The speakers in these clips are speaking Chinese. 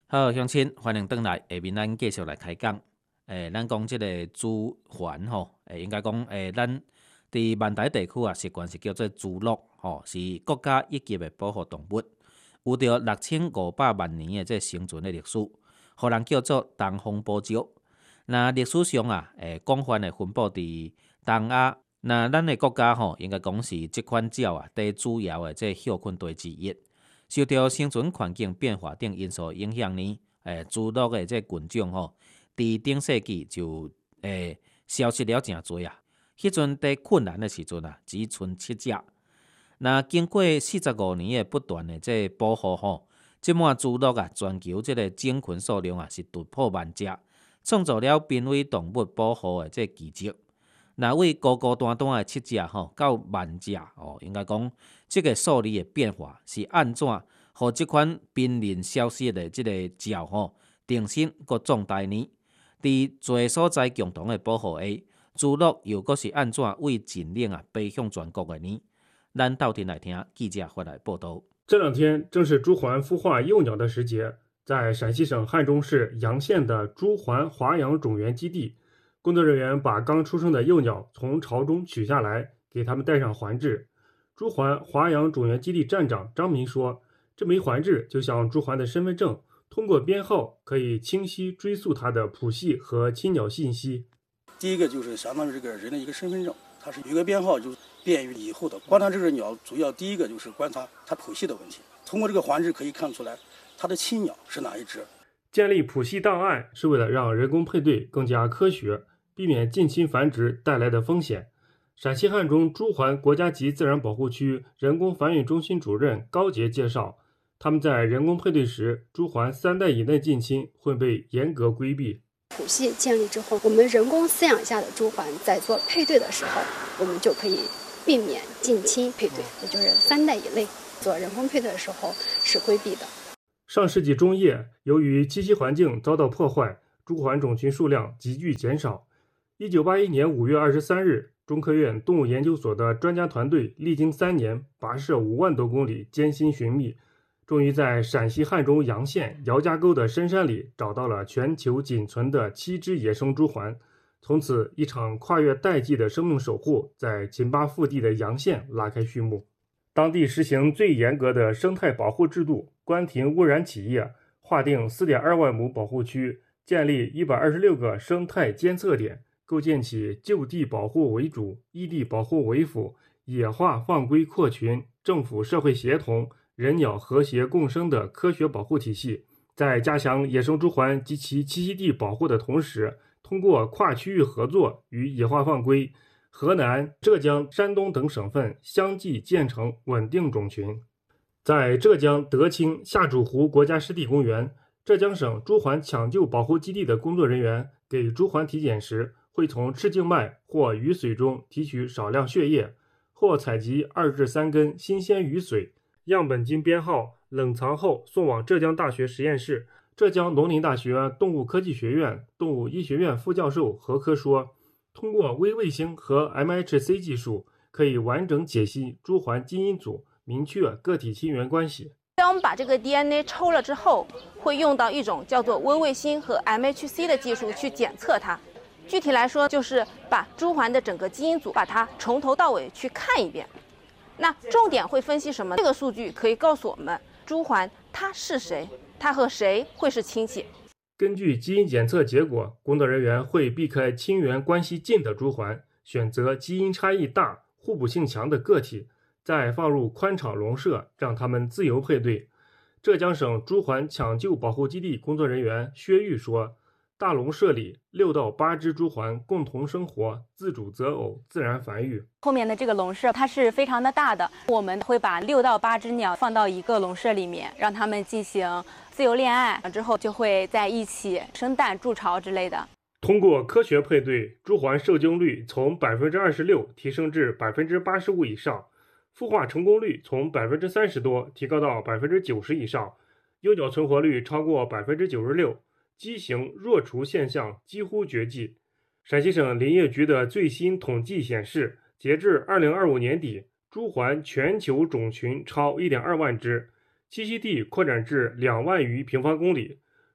好，乡亲，欢迎回来。下面咱继续来开讲。咱讲即个朱鹮吼，应该讲，咱伫万台地区啊，习惯是叫做猪鹿吼，是国家一级的保护动物，有着6500万年的这生存的历史，互人叫做东方宝石。那历史上啊，广泛的分布伫东亚。那咱的国家吼，应该讲是即款鸟啊，最主要的这休困地之一。受到生存环境变化等因素影响呢，猪鹿的这群种吼，伫顶世纪就消失了真多啊。迄阵在困难的时阵啊，只剩7只。那经过45年的不断的这保护吼，即满猪鹿啊，全球这个种群数量啊是突破万只，创造了濒危动物保护的这奇迹。那为孤孤单单的7只吼，到万只哦，应该讲这个数字的变化是安怎，互即款濒临消失的这个鸟吼，重新搁壮大呢？伫侪所在共同的保护下，猪鹿又搁是安怎为尽领啊飞向全国的呢？咱斗阵来听记者发来报道。 这2天正是朱鹮孵化幼鸟的时节，在陕西省汉中市洋县的朱鹮华养种源基地，工作人员把刚出生的幼鸟从巢中取下来，给它们戴上环制。朱鹮华养种源基地站长张明说：“这枚环制就像朱鹮的身份证，通过编号可以清晰追溯它的谱系和亲鸟信息。 第一个就是相当于这个人的一个身份证，它是有一个编号，就便于以后的观察这只鸟。主要第一个就是观察它谱系的问题，通过这个环制可以看出来它的亲鸟是哪一只。 建立谱系档案是为了让人工配对更加科学，避免近亲繁殖带来的风险。”陕西汉中朱鹮国家级自然保护区人工繁育中心主任高杰介绍，他们在人工配对时，朱鹮3代以内近亲会被严格规避。 谱系建立之后，我们人工饲养下的朱鹮在做配对的时候，我们就可以避免近亲配对，也就是3代以内做人工配对的时候是规避的。 上世纪中叶，由于栖息环境遭到破坏，朱鹮种群数量急剧减少。1981年5月23日，中科院动物研究所的专家团队历经3年，跋涉5万多公里艰辛寻觅，终于在陕西汉中洋县姚家沟的深山里找到了全球仅存的7只野生朱鹮。从此，一场跨越代际的生命守护在秦巴腹地的洋县拉开序幕。当地实行最严格的生态保护制度，关停污染企业，划定4.2万亩保护区，建立126个生态监测点，构建起就地保护为主、异地保护为辅、野化放归扩群、政府社会协同、人鸟和谐共生的科学保护体系。在加强野生朱鹮及其栖息地保护的同时，通过跨区域合作与野化放归，河南、浙江、山东等省份相继建成稳定种群。在浙江德清下主湖国家湿地公园，浙江省朱鹮抢救保护基地的工作人员给朱鹮体检时，会从赤静脉或雨水中提取少量血液，或采集2至3根新鲜雨水，样本经编号，冷藏后送往浙江大学实验室。浙江农林大学动物科技学院动物医学院副教授何科说，通过微卫星和 MHC 技术，可以完整解析朱鹮基因组，明确个体亲缘关系。 当我们把这个 DNA 抽了之后，会用到一种叫做微卫星和 MHC 的技术去检测它。具体来说，就是把朱鹮的整个基因组，把它从头到尾去看一遍。那重点会分析什么？这个数据可以告诉我们，朱鹮它是谁，它和谁会是亲戚。 根据基因检测结果，工作人员会避开亲缘关系近的朱鹮，选择基因差异大、互补性强的个体，再放入宽敞笼舍，让它们自由配对。浙江省朱鹮抢救保护基地工作人员薛玉说，大笼舍里6到8只朱鹮共同生活，自主择偶，自然繁育。 后面的这个笼舍它是非常的大的，我们会把6到8只鸟放到一个笼舍里面，让它们进行自由恋爱，之后就会在一起生蛋、筑巢之类的。 通过科学配对，朱鹮受精率从26%提升至85%以上，孵化成功率从30%多提高到90%以上，幼鸟存活率超过96%，畸形弱雏现象几乎绝迹。陕西省林业局的最新统计显示，截至2025年底，朱鹮全球种群超1.2万只，栖息地扩展至2万余平方公里。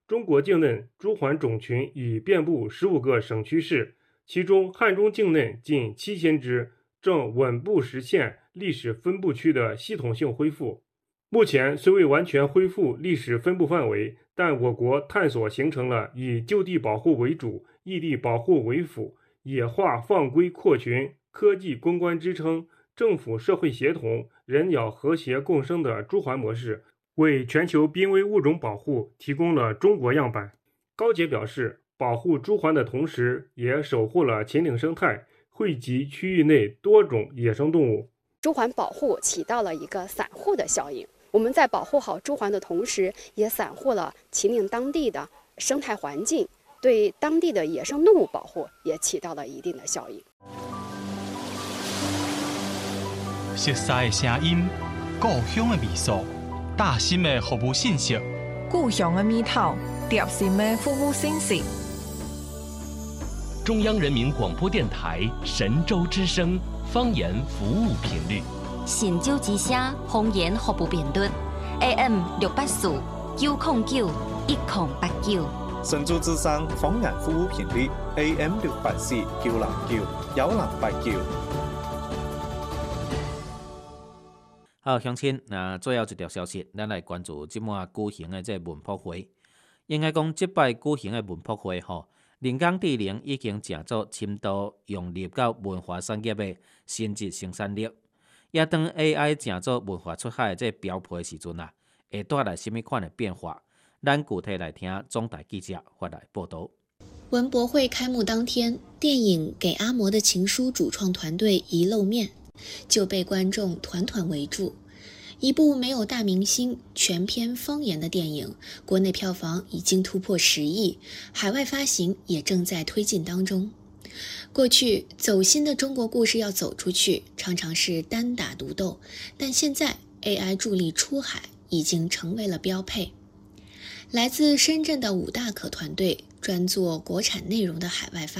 中国境内朱鹮种群已遍布15个省区市，其中汉中境内近7000只，正稳步实现历史分布区的系统性恢复。目前虽未完全恢复历史分布范围，但我国探索形成了以就地保护为主、异地保护为辅、野化放归扩群、科技攻关支撑、政府社会协同、人鸟和谐共生的朱鹮模式，为全球濒危物种保护提供了中国样板。高杰表示，保护朱鹮的同时，也守护了秦岭生态，惠及区域内多种野生动物。 朱鹮保护起到了一个散护的效应。我们在保护好朱鹮的同时，也散护了秦岭当地的生态环境，对当地的野生动物保护也起到了一定的效应。 熟悉的声音，故乡的味素，大心的服务信息， 故乡的味道，贴心的服务信息。 中央人民广播电台神州之声方言服务频率。 神州之声方言服务频率 AM 684 909 1089。 神州之声方言服務頻率 AM 684 909 1089。 好，鄉親，那最後一條消息，咱來關注即滿舉行的這文博會。應該講，即擺舉行的文博會吼，人工智能已經成做深度融入到文化產業的新質生產力。也當 AI 成做文化出海的這標配的時陣啊，會帶來什麼款的變化？咱具體來聽中台記者發來報道。 文博會開幕當天，電影《給阿嬤的情書》主創團隊一露面，就被觀眾團團圍住。一部沒有大明星、全篇方言的電影，國內票房已經突破10億，海外發行也正在推進當中。過去走心的中國故事要走出去，常常是單打獨鬥，但現在 AI 助力出海已經成為了標配。來自深圳的5大可團隊專做國產內容的海外發